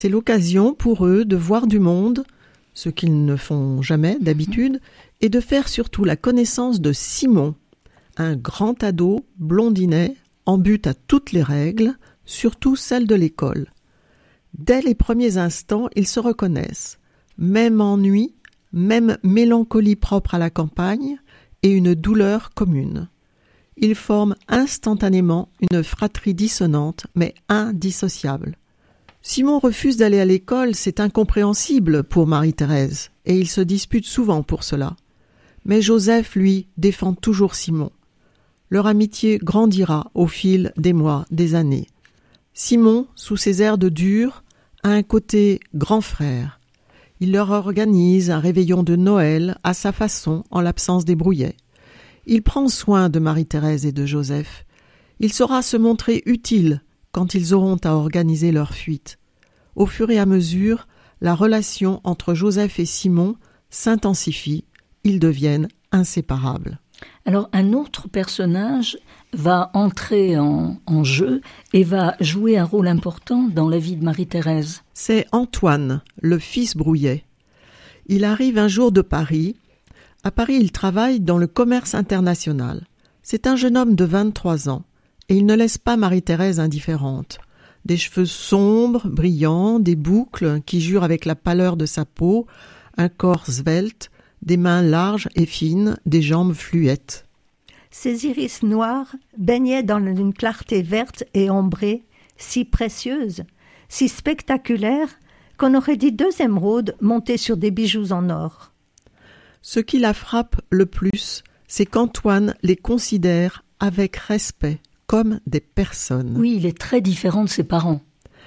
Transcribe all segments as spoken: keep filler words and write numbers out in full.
C'est l'occasion pour eux de voir du monde, ce qu'ils ne font jamais d'habitude, et de faire surtout la connaissance de Simon, un grand ado blondinet en but à toutes les règles, surtout celles de l'école. Dès les premiers instants, ils se reconnaissent. Même ennui, même mélancolie propre à la campagne et une douleur commune. Ils forment instantanément une fratrie dissonante mais indissociable. Simon refuse d'aller à l'école, c'est incompréhensible pour Marie-Thérèse, et ils se disputent souvent pour cela. Mais Joseph, lui, défend toujours Simon. Leur amitié grandira au fil des mois, des années. Simon, sous ses airs de dur, a un côté grand frère. Il leur organise un réveillon de Noël à sa façon, en l'absence des brouillets. Il prend soin de Marie-Thérèse et de Joseph. Il saura se montrer utile quand ils auront à organiser leur fuite. Au fur et à mesure, la relation entre Joseph et Simon s'intensifie. Ils deviennent inséparables. Alors, un autre personnage va entrer en, en jeu et va jouer un rôle important dans la vie de Marie-Thérèse. C'est Antoine, le fils Brouillet. Il arrive un jour de Paris. À Paris, il travaille dans le commerce international. C'est un jeune homme de vingt-trois ans et il ne laisse pas Marie-Thérèse indifférente. Des cheveux sombres, brillants, des boucles qui jurent avec la pâleur de sa peau, un corps svelte, des mains larges et fines, des jambes fluettes. Ses iris noirs baignaient dans une clarté verte et ombrée, si précieuse, si spectaculaire, qu'on aurait dit deux émeraudes montées sur des bijoux en or. Ce qui la frappe le plus, c'est qu'Antoine les considère avec respect, comme des personnes. Oui, il est très différent de ses parents.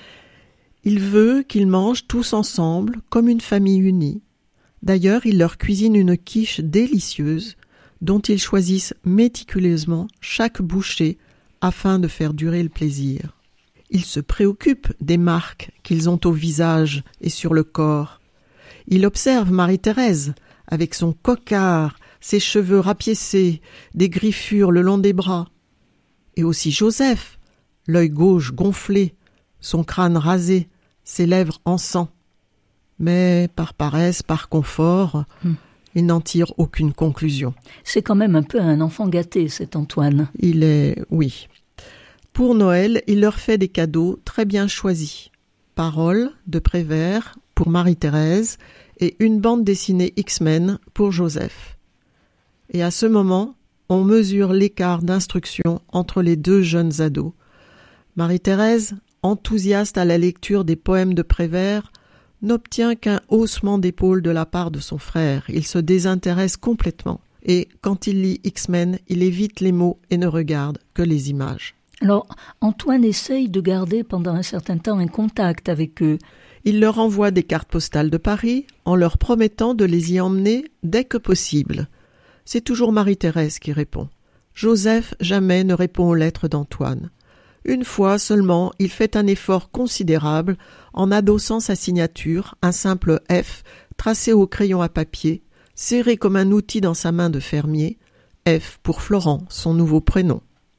Il veut qu'ils mangent tous ensemble, comme une famille unie. D'ailleurs, il leur cuisine une quiche délicieuse, dont ils choisissent méticuleusement chaque bouchée afin de faire durer le plaisir. Ils se préoccupent des marques qu'ils ont au visage et sur le corps. Il observe Marie-Thérèse, avec son coquard, ses cheveux rapiécés, des griffures le long des bras. Et aussi Joseph, l'œil gauche gonflé, son crâne rasé, ses lèvres en sang. Mais par paresse, par confort, hum. il n'en tire aucune conclusion. C'est quand même un peu un enfant gâté, cet Antoine. Il est, oui. Pour Noël, il leur fait des cadeaux très bien choisis. Paroles de Prévert pour Marie-Thérèse et une bande dessinée X-Men pour Joseph. Et à ce moment, on mesure l'écart d'instruction entre les deux jeunes ados. Marie-Thérèse, enthousiaste à la lecture des poèmes de Prévert, n'obtient qu'un haussement d'épaule de la part de son frère. Il se désintéresse complètement. Et quand il lit X-Men, il évite les mots et ne regarde que les images. Alors, Antoine essaye de garder pendant un certain temps un contact avec eux. Il leur envoie des cartes postales de Paris en leur promettant de les y emmener dès que possible. C'est toujours Marie-Thérèse qui répond. Joseph jamais ne répond aux lettres d'Antoine. Une fois seulement, il fait un effort considérable en adossant sa signature, un simple F, tracé au crayon à papier, serré comme un outil dans sa main de fermier, F pour Florent, son nouveau prénom.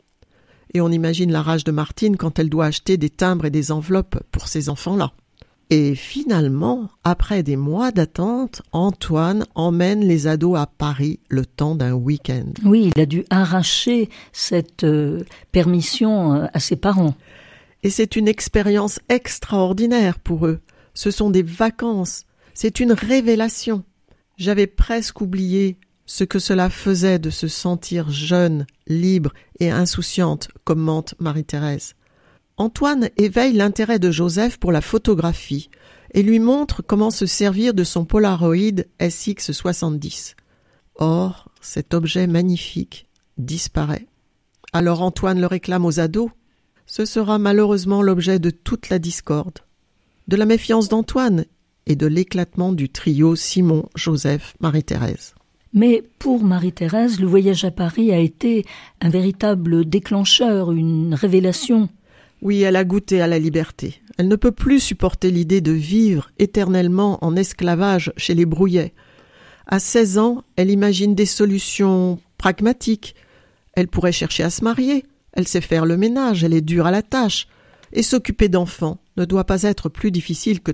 Et on imagine la rage de Martine quand elle doit acheter des timbres et des enveloppes pour ces enfants-là. Et finalement, après des mois d'attente, Antoine emmène les ados à Paris le temps d'un week-end. Oui, il a dû arracher cette euh, permission euh, à ses parents. Et c'est une expérience extraordinaire pour eux. Ce sont des vacances. C'est une révélation. J'avais presque oublié ce que cela faisait de se sentir jeune, libre et insouciante, commente Marie-Thérèse. Antoine éveille l'intérêt de Joseph pour la photographie et lui montre comment se servir de son Polaroid S X soixante-dix. Or, cet objet magnifique disparaît. Alors Antoine le réclame aux ados. Ce sera malheureusement l'objet de toute la discorde, de la méfiance d'Antoine et de l'éclatement du trio Simon, Joseph, Marie-Thérèse. Mais pour Marie-Thérèse, le voyage à Paris a été un véritable déclencheur, une révélation. Oui, elle a goûté à la liberté. Elle ne peut plus supporter l'idée de vivre éternellement en esclavage chez les Brouillets. À seize ans, elle imagine des solutions pragmatiques. Elle pourrait chercher à se marier. Elle sait faire le ménage, elle est dure à la tâche. Et s'occuper d'enfants. ne doit pas être plus difficile que